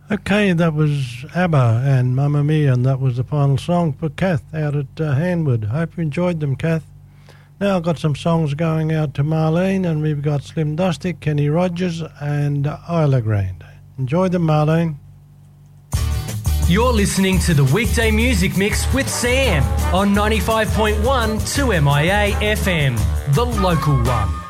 Okay, that was ABBA and Mamma Mia, and that was the final song for Kath out at Hanwood. Hope you enjoyed them, Kath. Now I've got some songs going out to Marlene, and we've got Slim Dusty, Kenny Rogers, and Isla Grande. Enjoy them, Marlene. You're listening to the Weekday Music Mix with Sam on 95.1 2MIA FM, the local one.